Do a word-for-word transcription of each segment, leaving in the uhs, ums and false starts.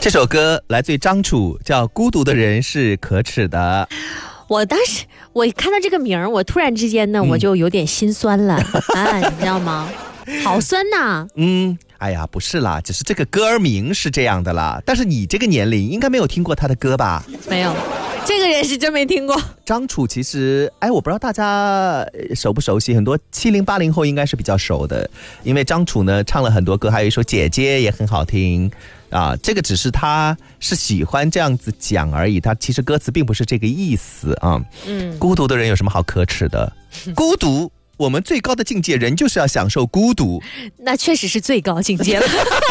这首歌来自于张楚，叫《孤独的人是可耻的》。 我当时我看到这个名儿，我突然之间呢，嗯、我就有点心酸了啊，你知道吗？好酸呐、啊！ 嗯，哎呀，不是啦，只是这个歌名是这样的啦。但是你这个年龄应该没有听过他的歌吧？ 没有，这个人是真没听过。 张楚其实，哎，我不知道大家熟不熟悉，很多七零八零后应该是比较熟的，因为张楚呢唱了很多歌，还有一首《姐姐》也很好听。啊，这个只是他是喜欢这样子讲而已，他其实歌词并不是这个意思啊。嗯，孤独的人有什么好可耻的？孤独，我们最高的境界，人就是要享受孤独。 那确实是最高境界了。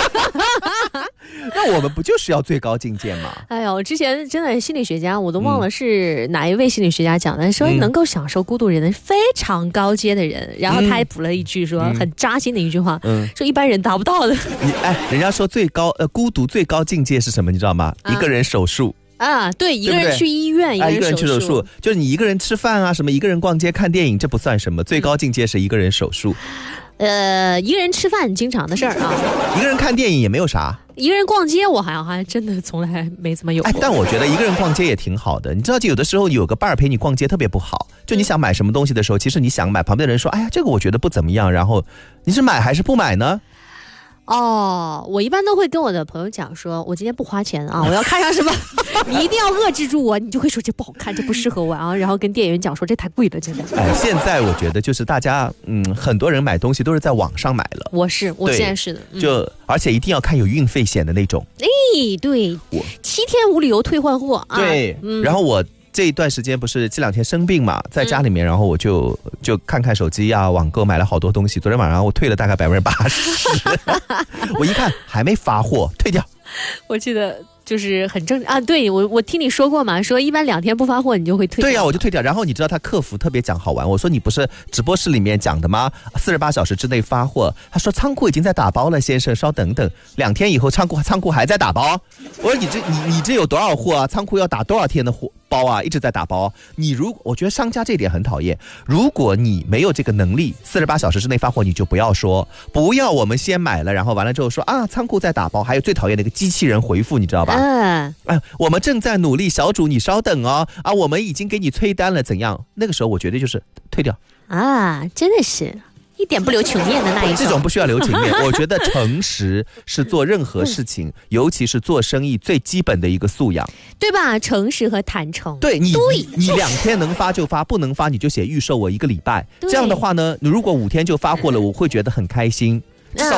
那我们不就是要最高境界吗？ 哎呦，之前真的心理学家我都忘了是哪一位心理学家讲的，嗯、说能够享受孤独人的非常高阶的人，嗯、然后他还补了一句说、嗯、很扎心的一句话，嗯、说一般人达不到的。 你哎，人家说最高呃孤独最高境界是什么？你知道吗？啊、一个人手术。 啊，对，一个人去医院， 对对一个人去手术，就是你一个人吃饭啊，什么一个人逛街看电影，这不算什么，最高境界是一个人手术。 呃，一个人吃饭经常的事儿啊， 一个人看电影也没有啥， 一个人逛街我好像还真的从来没怎么有过。 哎，但我觉得一个人逛街也挺好的，你知道，就有的时候有个伴儿陪你逛街特别不好，就你想买什么东西的时候，其实你想买，旁边的人说，哎呀，这个我觉得不怎么样，然后你是买还是不买呢？ 哦，我一般都会跟我的朋友讲说，我今天不花钱啊，我要看上什么，你一定要遏制住我，你就会说这不好看，这不适合我啊，然后跟店员讲说这太贵了，真的。 哎，现在我觉得就是大家，嗯，很多人买东西都是在网上买了。 我是，我现在是的， 嗯、就而且一定要看有运费险的那种。 哎，对，七天无理由退换货啊。 对，嗯、然后我。这一段时间不是这两天生病嘛，在家里面，然后我就就看看手机啊，网购买了好多东西。昨天晚上我退了大概百分之八十，我一看还没发货，退掉。 我记得就是很正啊，对我我听你说过嘛，说一般两天不发货你就会退掉。 对呀、啊，我就退掉。然后你知道他客服特别讲好玩，我说你不是直播室里面讲的吗？四十八小时之内发货。他说仓库已经在打包了，先生稍等等，两天以后仓库仓库还在打包。我说你这你你这有多少货啊？仓库要打多少天的货？包啊，一直在打包。你如我觉得商家这点很讨厌。如果你没有这个能力，四十八小时之内发货，你就不要说，不要我们先买了，然后完了之后说啊，仓库在打包。还有最讨厌的一个机器人回复，你知道吧？嗯，哎，我们正在努力，小主你稍等哦。啊，我们已经给你催单了，怎样？那个时候我觉得就是退掉啊，真的是。一点不留情面的那一种， 这种不需要留情面。我觉得诚实是做任何事情，嗯、尤其是做生意最基本的一个素养， 对吧？诚实和坦诚。 对你，对你两天能发就发，不能发你就写预售我一个礼拜。这样的话呢，你如果五天就发货了，我会觉得很开心。至少